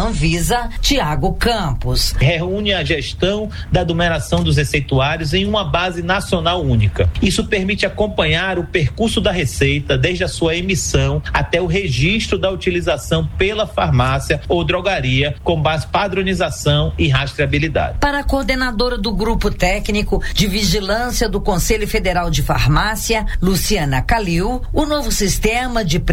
Anvisa, Tiago Campos. Reúne a gestão da numeração dos receituários em uma base nacional única. Isso permite acompanhar o percurso da receita desde a sua emissão até o registro da utilização pela farmácia ou drogaria, com base padronização e rastreabilidade. Para a coordenadora do Grupo Técnico de Vigilância do Conselho Federal de Farmácia, Luciana Calil, o novo sistema de